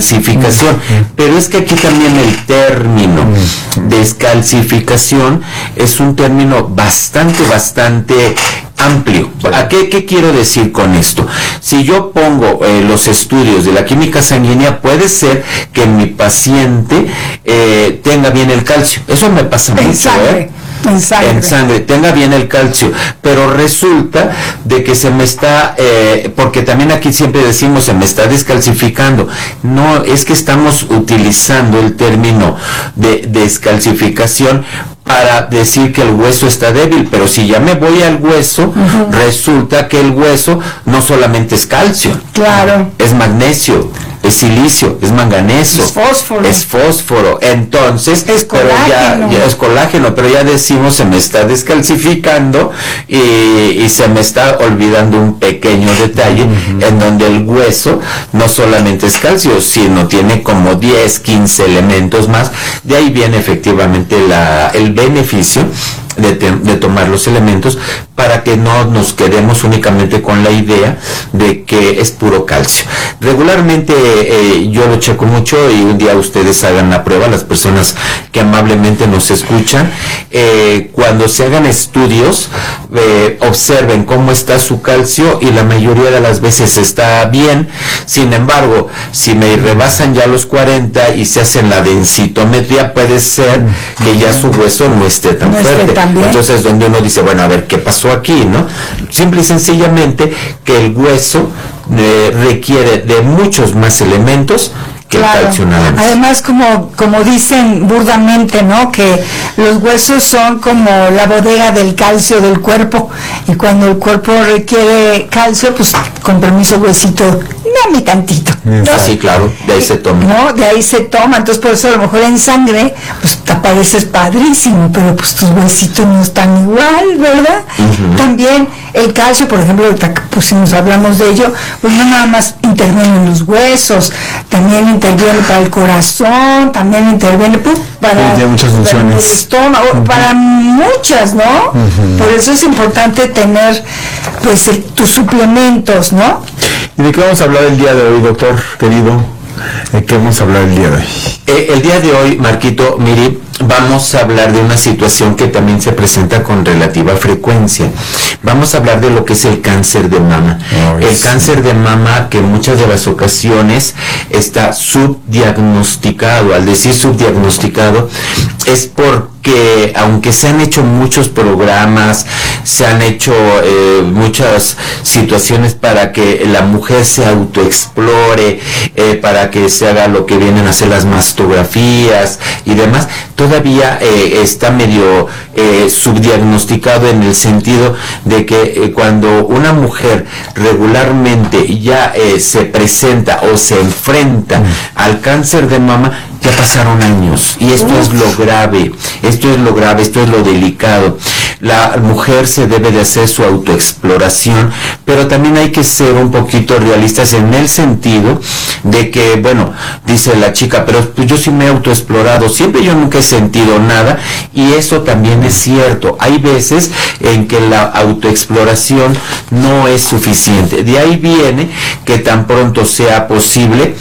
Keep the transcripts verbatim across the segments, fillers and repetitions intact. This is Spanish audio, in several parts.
descalcificación, uh-huh. pero es que aquí también el término uh-huh. descalcificación es un término bastante, bastante amplio. ¿A qué, qué quiero decir con esto? Si yo pongo eh, los estudios de la química sanguínea, puede ser que mi paciente eh, tenga bien el calcio. Eso me pasa en mucho, sangre, ¿eh? En sangre. En sangre, tenga bien el calcio, pero resulta de que se me está, eh, porque también aquí siempre decimos se me está descalcificando. No, es que estamos utilizando el término de descalcificación para decir que el hueso está débil, pero si ya me voy al hueso, uh-huh. resulta que el hueso no solamente es calcio, claro, es magnesio, es silicio, es manganeso, es fósforo, es fósforo, entonces, es pero ya, ya es colágeno, pero ya decimos se me está descalcificando y, y se me está olvidando un pequeño detalle uh-huh. en donde el hueso no solamente es calcio, sino tiene como diez, quince elementos más. De ahí viene efectivamente la, el beneficio de, te, de tomar los elementos para que no nos quedemos únicamente con la idea de que es puro calcio. Regularmente eh, yo lo checo mucho y un día ustedes hagan la prueba, las personas que amablemente nos escuchan, eh, cuando se hagan estudios, eh, observen cómo está su calcio y la mayoría de las veces está bien. Sin embargo, si me rebasan ya los cuarenta y se hacen la densitometría, puede ser que ya su hueso no esté tan no fuerte. Esté tan bien. Entonces, donde uno dice, bueno, a ver, ¿qué pasó aquí, no? Simple y sencillamente que el hueso eh, requiere de muchos más elementos que claro. el calcio nada más. Además, como, como dicen burdamente, ¿no? Que los huesos son como la bodega del calcio del cuerpo, y cuando el cuerpo requiere calcio, pues con permiso huesito, dame tantito, ¿no? Sí, claro, de ahí se toma. No, de ahí se toma, entonces por eso a lo mejor en sangre, pues te apareces padrísimo, pero pues tus huesitos no están igual, ¿verdad? Uh-huh. También el calcio, por ejemplo, pues si nos hablamos de ello, pues no nada más interviene en los huesos, también interviene para el corazón, también interviene pues, para, sí, muchas funciones. Para el estómago, uh-huh. para muchas, ¿no? Uh-huh. Por eso es importante tener pues el, tus suplementos, ¿no? ¿Y de qué vamos a hablar el día de hoy, doctor querido? ¿De qué vamos a hablar el día de hoy? Eh, el día de hoy, Marquito, Miri, vamos a hablar de una situación que también se presenta con relativa frecuencia. Vamos a hablar de lo que es el cáncer de mama. Oh, el sí. cáncer de mama, que en muchas de las ocasiones está subdiagnosticado. Al decir subdiagnosticado, es porque aunque se han hecho muchos programas, se han hecho eh, muchas situaciones para que la mujer se autoexplore, eh, para que se haga lo que vienen a ser las mastografías y demás, todavía eh, está medio eh, subdiagnosticado en el sentido de que eh, cuando una mujer regularmente ya eh, se presenta o se enfrenta mm. al cáncer de mama, ya pasaron años, y esto Uf. es lo grave, esto es lo grave, esto es lo delicado. La mujer se debe de hacer su autoexploración, pero también hay que ser un poquito realistas en el sentido de que, bueno, dice la chica, pero pues yo sí me he autoexplorado, siempre yo nunca he sentido nada, y eso también es cierto. Hay veces en que la autoexploración no es suficiente. De ahí viene que tan pronto sea posible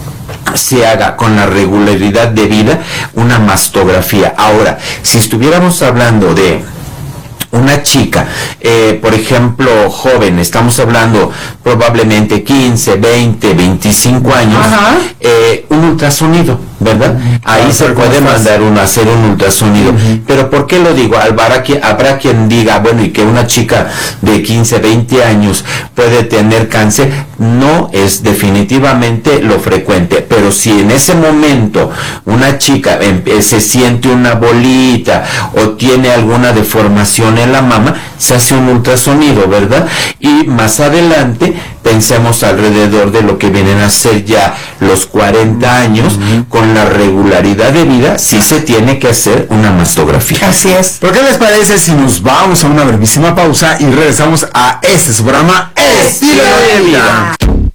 se haga con la regularidad debida una mastografía. Ahora, si estuviéramos hablando de una chica, eh, por ejemplo, joven, estamos hablando probablemente quince, veinte, veinticinco años, eh, un ultrasonido, ¿verdad? Uh-huh. Ahí se puede mandar uno a hacer un ultrasonido. Uh-huh. Pero ¿por qué lo digo? Habrá, habrá quien diga, bueno, y que una chica de quince, veinte años puede tener cáncer. No es definitivamente lo frecuente, pero si en ese momento una chica eh, se siente una bolita o tiene alguna deformación en la mama, se hace un ultrasonido, ¿verdad? Y más adelante pensemos alrededor de lo que vienen a ser ya los cuarenta años, uh-huh. con la regularidad de vida, sí se tiene que hacer una mastografía. Así es. ¿Por qué les parece si nos vamos a una brevísima pausa y regresamos a este su programa Estilo de Vida?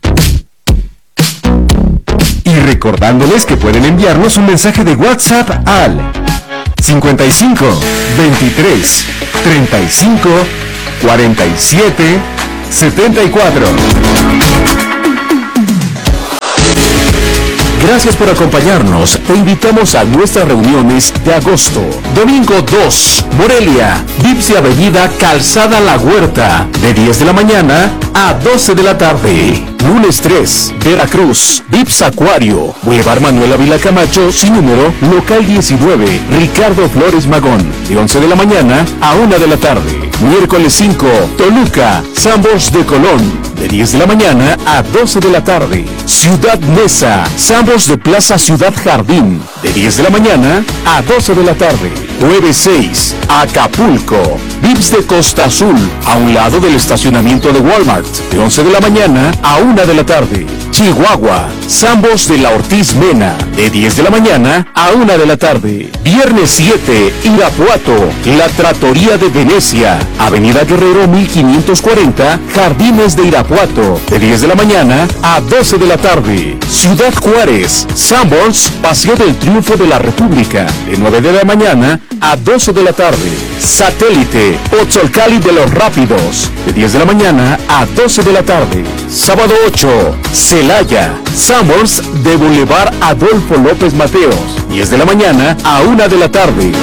Y recordándoles que pueden enviarnos un mensaje de WhatsApp al cincuenta y cinco, veintitrés, treinta y cinco, cuarenta y siete, setenta y cuatro. Gracias por acompañarnos. Te invitamos a nuestras reuniones de agosto. Domingo dos, Morelia, Vips de Avenida Calzada La Huerta, de diez de la mañana a doce de la tarde. Lunes tres, Veracruz, Vips Acuario, Boulevard Manuel Ávila Camacho, sin número, local diecinueve, Ricardo Flores Magón, de once de la mañana a una de la tarde. Miércoles cinco, Toluca, Sambors de Colón, de diez de la mañana a doce de la tarde. Ciudad Neza, Sambors de Plaza Ciudad Jardín, de diez de la mañana a doce de la tarde. Jueves seis, Acapulco, Vips de Costa Azul, a un lado del estacionamiento de Walmart, de once de la mañana a una de la tarde. Chihuahua, Sambors de la Ortiz Mena, de diez de la mañana a una de la tarde. Viernes siete, Irapuato, La Trattoria de Venecia, Avenida Guerrero mil quinientos cuarenta, Jardines de Irapuato, de diez de la mañana a doce de la tarde. Ciudad Juárez, Sambors, Paseo del Triunfo de la República, de nueve de la mañana a doce de la tarde. Satélite, Otzolcali de los Rápidos, de diez de la mañana a doce de la tarde. Sábado ocho, Celaya, Sambors de Boulevard Adolfo López Mateos, diez de la mañana a una de la tarde.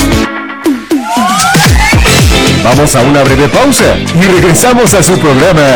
Vamos a una breve pausa y regresamos a su programa